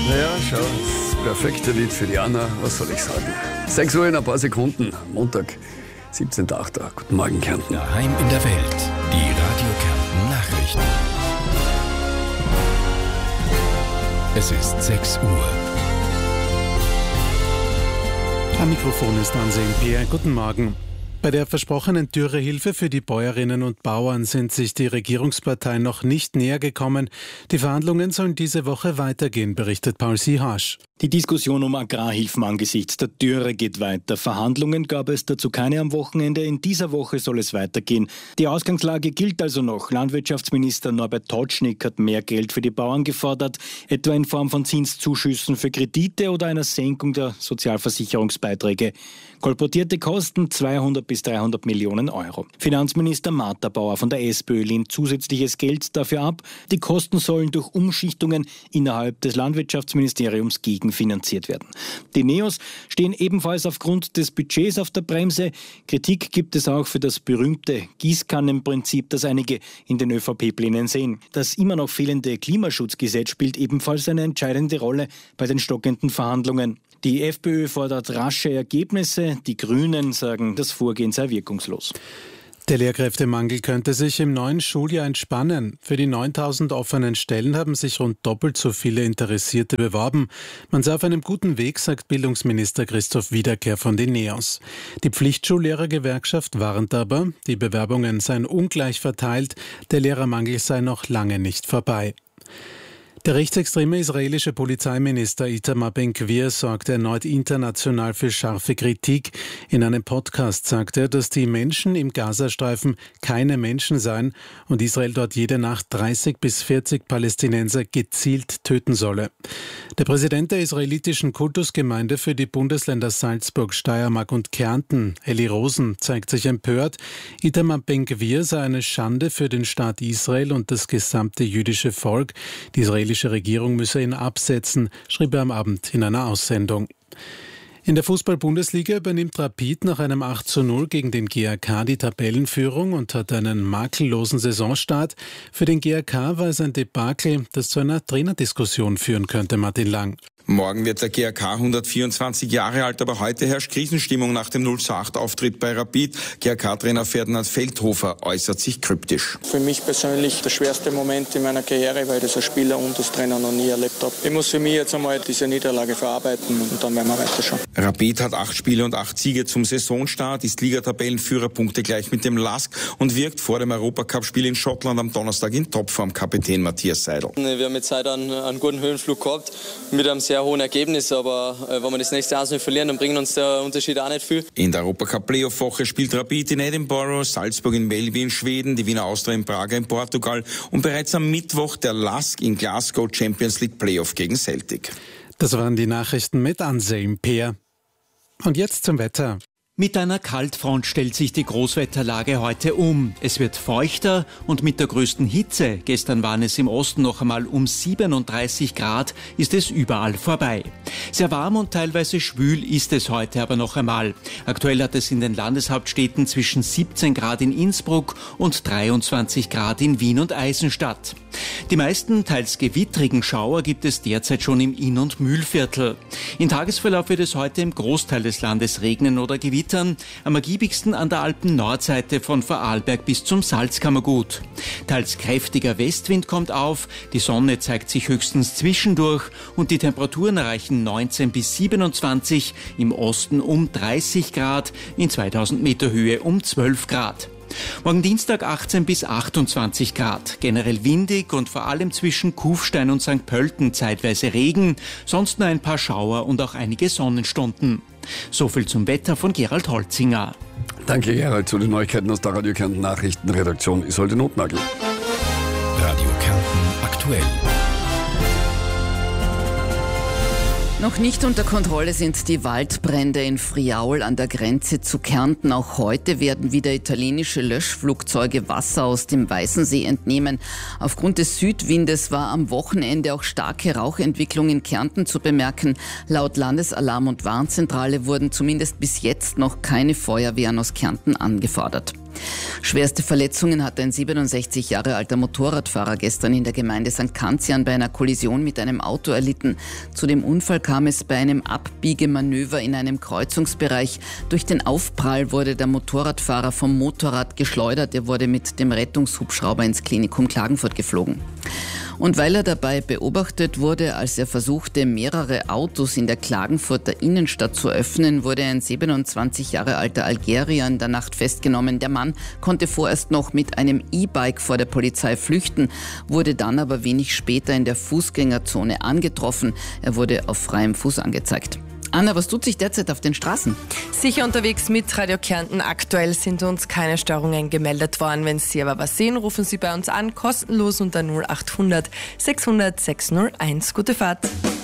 Ja, schau, das perfekte Lied für die Anna, was soll ich sagen? 6 Uhr in ein paar Sekunden, Montag, 17.8. Guten Morgen, Kärnten. Daheim in der Welt, die Radio Kärnten Nachrichten. Es ist 6 Uhr. Am Mikrofon ist Ansehen Peer. Guten Morgen. Bei der versprochenen Dürrehilfe für die Bäuerinnen und Bauern sind sich die Regierungsparteien noch nicht näher gekommen. Die Verhandlungen sollen diese Woche weitergehen, berichtet Paul Siehasch. Die Diskussion um Agrarhilfen angesichts der Dürre geht weiter. Verhandlungen gab es dazu keine am Wochenende. In dieser Woche soll es weitergehen. Die Ausgangslage gilt also noch. Landwirtschaftsminister Norbert Totschnig hat mehr Geld für die Bauern gefordert, etwa in Form von Zinszuschüssen für Kredite oder einer Senkung der Sozialversicherungsbeiträge. Kolportierte Kosten 200 bis 300 Millionen Euro. Finanzminister Martha Bauer von der SPÖ lehnt zusätzliches Geld dafür ab. Die Kosten sollen durch Umschichtungen innerhalb des Landwirtschaftsministeriums gegenfinanziert werden. Die NEOS stehen ebenfalls aufgrund des Budgets auf der Bremse. Kritik gibt es auch für das berühmte Gießkannenprinzip, das einige in den ÖVP-Plänen sehen. Das immer noch fehlende Klimaschutzgesetz spielt ebenfalls eine entscheidende Rolle bei den stockenden Verhandlungen. Die FPÖ fordert rasche Ergebnisse, die Grünen sagen, das Vorgehen sei wirkungslos. Der Lehrkräftemangel könnte sich im neuen Schuljahr entspannen. Für die 9.000 offenen Stellen haben sich rund doppelt so viele Interessierte beworben. Man sei auf einem guten Weg, sagt Bildungsminister Christoph Wiederkehr von den NEOS. Die Pflichtschullehrergewerkschaft warnt aber, die Bewerbungen seien ungleich verteilt, der Lehrermangel sei noch lange nicht vorbei. Der rechtsextreme israelische Polizeiminister Itamar Ben-Gvir sorgt erneut international für scharfe Kritik. In einem Podcast sagt er, dass die Menschen im Gazastreifen keine Menschen seien und Israel dort jede Nacht 30 bis 40 Palästinenser gezielt töten solle. Der Präsident der israelitischen Kultusgemeinde für die Bundesländer Salzburg, Steiermark und Kärnten, Eli Rosen, zeigt sich empört. Itamar Ben-Gvir sei eine Schande für den Staat Israel und das gesamte jüdische Volk. Die israelische Regierung müsse ihn absetzen, schrieb er am Abend in einer Aussendung. In der Fußball-Bundesliga übernimmt Rapid nach einem 8:0 gegen den GAK die Tabellenführung und hat einen makellosen Saisonstart. Für den GAK war es ein Debakel, das zu einer Trainerdiskussion führen könnte, Martin Lang. Morgen wird der GAK 124 Jahre alt, aber heute herrscht Krisenstimmung nach dem 0:8-Auftritt bei Rapid. GAK-Trainer Ferdinand Feldhofer äußert sich kryptisch. Für mich persönlich der schwerste Moment in meiner Karriere, weil ich das als Spieler und als Trainer noch nie erlebt habe. Ich muss für mich jetzt einmal diese Niederlage verarbeiten und dann werden wir weiterschauen. Rapid hat 8 Spiele und 8 Siege zum Saisonstart, ist Ligatabellenführer, Punkte gleich mit dem LASK und wirkt vor dem Europacup-Spiel in Schottland am Donnerstag in Topform. Kapitän Matthias Seidel. Wir haben jetzt heute einen guten Höhenflug gehabt mit einem sehr hohen Ergebnis, aber wenn wir das nächste 1-0 verlieren, dann bringt uns der Unterschied auch nicht viel. In der Europacup-Playoff-Woche spielt Rapid in Edinburgh, Salzburg in Melby in Schweden, die Wiener Austria in Praga in Portugal und bereits am Mittwoch der LASK in Glasgow Champions League Playoff gegen Celtic. Das waren die Nachrichten mit Anselm Peer. Und jetzt zum Wetter. Mit einer Kaltfront stellt sich die Großwetterlage heute um. Es wird feuchter und mit der größten Hitze, gestern waren es im Osten noch einmal um 37 Grad, ist es überall vorbei. Sehr warm und teilweise schwül ist es heute aber noch einmal. Aktuell hat es in den Landeshauptstädten zwischen 17 Grad in Innsbruck und 23 Grad in Wien und Eisenstadt. Die meisten teils gewittrigen Schauer gibt es derzeit schon im Inn- und Mühlviertel. Im Tagesverlauf wird es heute im Großteil des Landes regnen oder gewittern, am ergiebigsten an der Alpen-Nordseite von Vorarlberg bis zum Salzkammergut. Teils kräftiger Westwind kommt auf, die Sonne zeigt sich höchstens zwischendurch und die Temperaturen erreichen 19 bis 27, im Osten um 30 Grad, in 2000 Meter Höhe um 12 Grad. Morgen Dienstag 18 bis 28 Grad, generell windig und vor allem zwischen Kufstein und St. Pölten zeitweise Regen, sonst nur ein paar Schauer und auch einige Sonnenstunden. So viel zum Wetter von Gerald Holzinger. Danke, Gerald. Zu den Neuigkeiten aus der Radio Kärnten Nachrichtenredaktion Isolde Notnagel. Radio Kärnten aktuell. Noch nicht unter Kontrolle sind die Waldbrände in Friaul an der Grenze zu Kärnten. Auch heute werden wieder italienische Löschflugzeuge Wasser aus dem Weißensee entnehmen. Aufgrund des Südwindes war am Wochenende auch starke Rauchentwicklung in Kärnten zu bemerken. Laut Landesalarm- und Warnzentrale wurden zumindest bis jetzt noch keine Feuerwehren aus Kärnten angefordert. Schwerste Verletzungen hatte ein 67 Jahre alter Motorradfahrer gestern in der Gemeinde St. Kanzian bei einer Kollision mit einem Auto erlitten. Zu dem Unfall kam es bei einem Abbiegemanöver in einem Kreuzungsbereich. Durch den Aufprall wurde der Motorradfahrer vom Motorrad geschleudert. Er wurde mit dem Rettungshubschrauber ins Klinikum Klagenfurt geflogen. Und weil er dabei beobachtet wurde, als er versuchte, mehrere Autos in der Klagenfurter Innenstadt zu öffnen, wurde ein 27 Jahre alter Algerier in der Nacht festgenommen. Der Mann konnte vorerst noch mit einem E-Bike vor der Polizei flüchten, wurde dann aber wenig später in der Fußgängerzone angetroffen. Er wurde auf freiem Fuß angezeigt. Anna, was tut sich derzeit auf den Straßen? Sicher unterwegs mit Radio Kärnten. Aktuell sind uns keine Störungen gemeldet worden. Wenn Sie aber was sehen, rufen Sie bei uns an, kostenlos unter 0800 600 601. Gute Fahrt.